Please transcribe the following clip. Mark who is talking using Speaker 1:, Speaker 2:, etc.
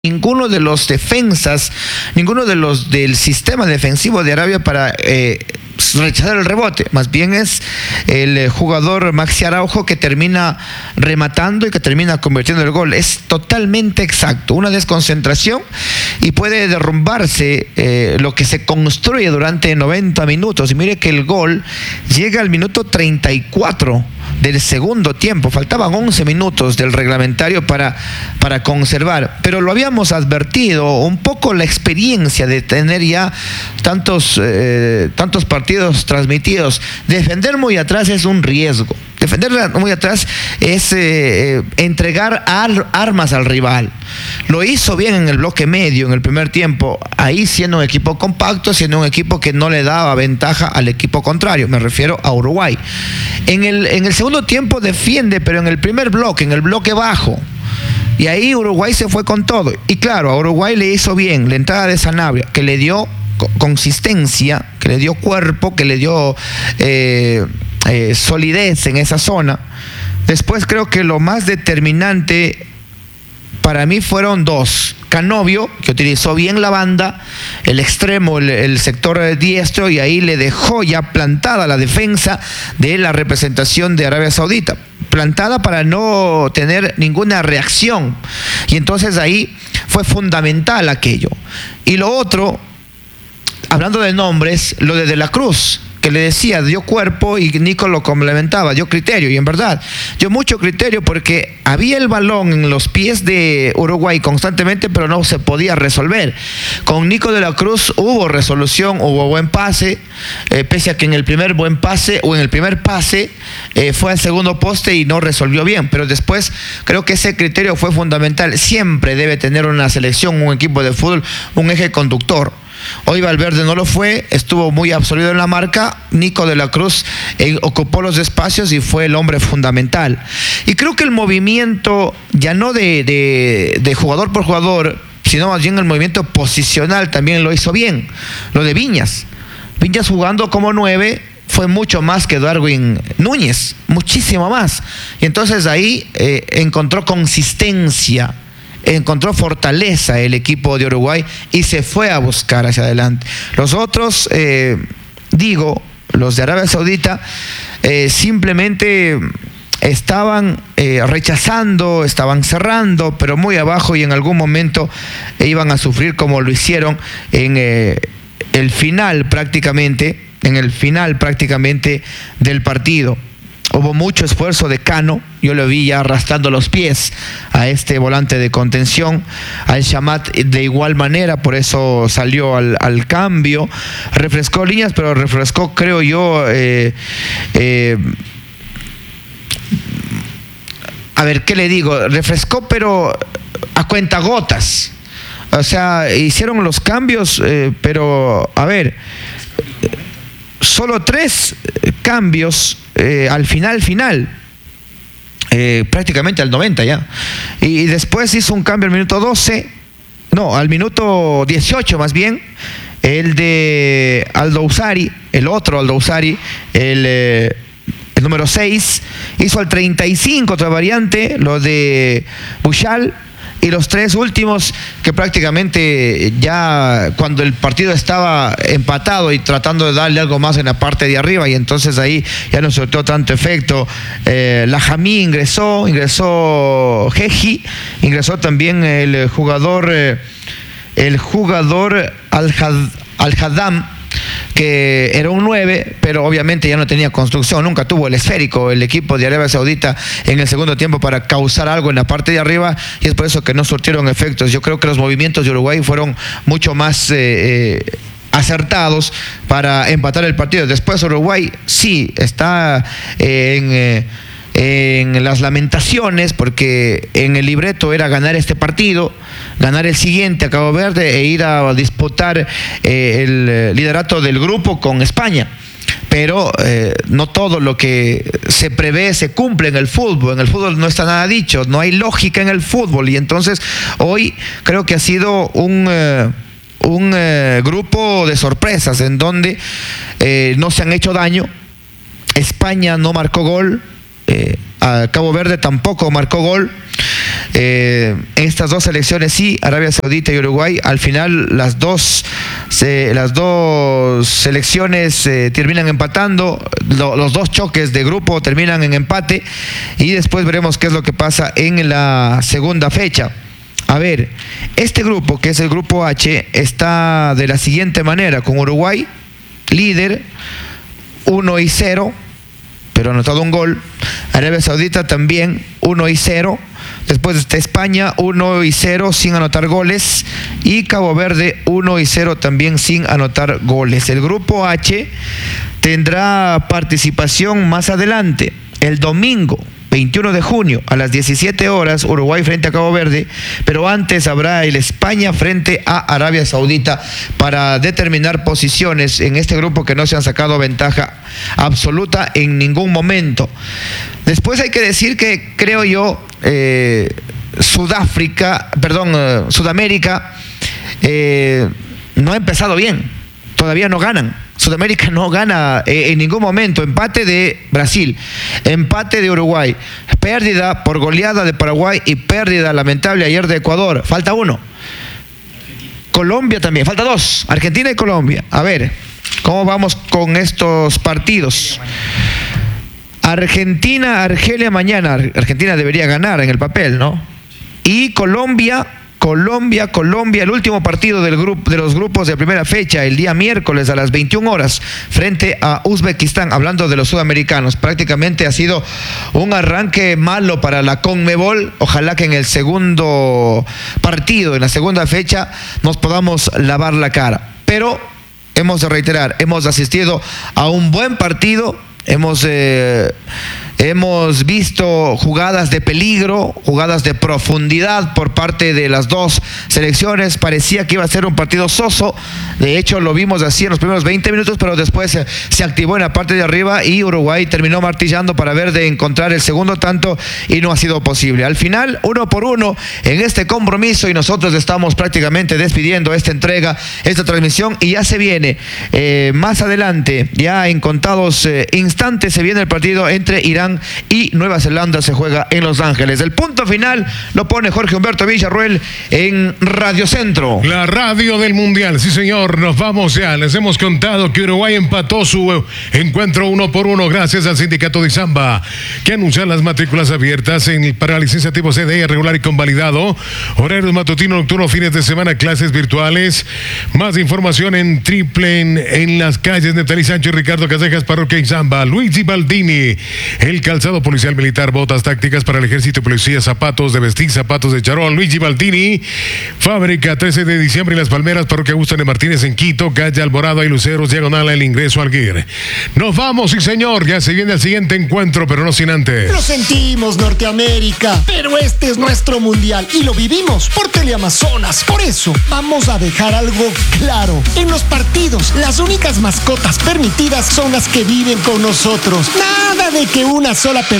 Speaker 1: ninguno de los defensas, ninguno de los del sistema defensivo de Arabia para rechazar el rebote. Más bien es el jugador Maxi Araujo que termina rematando y que termina convirtiendo el gol. Es totalmente exacto, una desconcentración y puede derrumbarse lo que se construye durante 90 minutos. Y mire que el gol llega al minuto 34 del segundo tiempo. Faltaban 11 minutos del reglamentario para conservar, pero lo habíamos advertido, un poco la experiencia de tener ya tantos partidos transmitidos. Defender muy atrás es un riesgo. Defender muy atrás es entregar armas al rival. Lo hizo bien en el bloque medio, en el primer tiempo, ahí siendo un equipo compacto, siendo un equipo que no le daba ventaja al equipo contrario, me refiero a Uruguay. En el segundo tiempo defiende, pero en el primer bloque, en el bloque bajo. Y ahí Uruguay se fue con todo. Y claro, a Uruguay le hizo bien la entrada de Sanabria, que le dio consistencia, que le dio cuerpo, que le dio solidez en esa zona. Después creo que lo más determinante para mí fueron dos. Canovio, que utilizó bien la banda, el extremo, el sector diestro, y ahí le dejó ya plantada la defensa de la representación de Arabia Saudita, plantada para no tener ninguna reacción, y entonces ahí fue fundamental aquello. Y lo otro, hablando de nombres, lo de la Cruz, que le decía, dio cuerpo y Nico lo complementaba, dio criterio, y en verdad, dio mucho criterio porque había el balón en los pies de Uruguay constantemente, pero no se podía resolver. Con Nico de la Cruz hubo resolución, hubo buen pase, pese a que en el primer buen pase, o en el primer pase, fue al segundo poste y no resolvió bien, pero después creo que ese criterio fue fundamental. Siempre debe tener una selección, un equipo de fútbol, un eje conductor. Hoy Valverde no lo fue, estuvo muy absorbido en la marca. Nico de la Cruz ocupó los espacios y fue el hombre fundamental. Y creo que el movimiento, ya no de jugador por jugador, sino más bien el movimiento posicional también lo hizo bien. Lo de Viñas jugando como 9 fue mucho más que Darwin Núñez, muchísimo más. Y entonces ahí encontró consistencia, encontró fortaleza el equipo de Uruguay y se fue a buscar hacia adelante. Los otros, los de Arabia Saudita, simplemente estaban rechazando, estaban cerrando, pero muy abajo, y en algún momento iban a sufrir como lo hicieron en el final prácticamente del partido. Hubo mucho esfuerzo de Cano, yo lo vi ya arrastrando los pies a este volante de contención, al Shamat de igual manera, por eso salió al cambio, refrescó líneas, pero refrescó, creo yo, a ver, ¿qué le digo? Refrescó, pero a cuentagotas. O sea, hicieron los cambios, pero, a ver, solo 3 cambios al final, prácticamente al 90 ya. Y después hizo un cambio al minuto 12, no, al minuto 18 más bien, el de Aldo Usari, el otro Aldo Usari, el número 6, hizo al 35 otra variante, lo de Buchal. Y los 3 últimos, que prácticamente ya cuando el partido estaba empatado y tratando de darle algo más en la parte de arriba, y entonces ahí ya no soltó tanto efecto. Lajamí ingresó Jeji, ingresó también el jugador Al-Haddam, que era un 9, pero obviamente ya no tenía construcción, nunca tuvo el esférico el equipo de Arabia Saudita en el segundo tiempo para causar algo en la parte de arriba, y es por eso que no surtieron efectos. Yo creo que los movimientos de Uruguay fueron mucho más acertados para empatar el partido. Después Uruguay sí está en las lamentaciones, porque en el libreto era ganar este partido, ganar el siguiente a Cabo Verde e ir a disputar el liderato del grupo con España. Pero no todo lo que se prevé se cumple en el fútbol. En el fútbol no está nada dicho, no hay lógica en el fútbol, y entonces hoy creo que ha sido un grupo de sorpresas en donde no se han hecho daño. España no marcó gol, a Cabo Verde tampoco marcó gol. Estas dos selecciones sí, Arabia Saudita y Uruguay, al final las dos selecciones terminan empatando, los dos choques de grupo terminan en empate y después veremos qué es lo que pasa en la segunda fecha. A ver, este grupo, que es el grupo H, está de la siguiente manera, con Uruguay, líder, 1-0, pero ha anotado un gol. Arabia Saudita también, 1-0. Después está España, 1-0, sin anotar goles. Y Cabo Verde, 1-0, también sin anotar goles. El grupo H tendrá participación más adelante, el domingo 21 de junio a las 17 horas, Uruguay frente a Cabo Verde, pero antes habrá el España frente a Arabia Saudita para determinar posiciones en este grupo que no se han sacado ventaja absoluta en ningún momento. Después hay que decir que, creo yo, Sudamérica no ha empezado bien, todavía no ganan. Sudamérica no gana en ningún momento. Empate de Brasil, empate de Uruguay, pérdida por goleada de Paraguay y pérdida lamentable ayer de Ecuador. Falta uno. Colombia también, falta dos, Argentina y Colombia. A ver, ¿cómo vamos con estos partidos? Argentina, Argelia mañana. Argentina debería ganar en el papel, ¿no? Y Colombia, el último partido del grupo, de los grupos de primera fecha, el día miércoles a las 21 horas, frente a Uzbekistán, hablando de los sudamericanos. Prácticamente ha sido un arranque malo para la CONMEBOL. Ojalá que en el segundo partido, en la segunda fecha, nos podamos lavar la cara. Pero hemos de reiterar, hemos asistido a un buen partido. Hemos visto jugadas de peligro, jugadas de profundidad por parte de las dos selecciones. Parecía que iba a ser un partido soso. De hecho, lo vimos así en los primeros 20 minutos, pero después se activó en la parte de arriba y Uruguay terminó martillando para ver de encontrar el segundo tanto y no ha sido posible. Al final, 1-1 en este compromiso y nosotros estamos prácticamente despidiendo esta entrega, esta transmisión, y ya se viene más adelante, ya en contados instantes, se viene el partido entre Irán y Nueva Zelanda. Se juega en Los Ángeles. El punto final lo pone Jorge Humberto Villarruel en Radio Centro,
Speaker 2: la radio del Mundial. Sí, señor, nos vamos ya. Les hemos contado que Uruguay empató su encuentro 1-1 gracias al Sindicato de Zamba, que anuncia las matrículas abiertas para licencia tipo CDE regular y convalidado, horarios matutino, nocturno, fines de semana, clases virtuales. Más información en en las calles Netalí Sancho y Ricardo Casejas, Parroquia y Zamba. Luigi Baldini, el calzado policial militar, botas tácticas para el ejército, policía, zapatos de vestir, zapatos de charol. Luigi Baldini, fábrica 13 de diciembre en Las Palmeras, Parroquia Augusto de Martínez en Quito, calle Alborada y Luceros, diagonal el ingreso al GIR. Nos vamos, sí señor, ya se viene el siguiente encuentro, pero no sin antes.
Speaker 3: Lo sentimos, Norteamérica, pero este es nuestro mundial y lo vivimos por Teleamazonas. Por eso vamos a dejar algo claro. En los partidos, las únicas mascotas permitidas son las que viven con nosotros. Nada de que una sola persona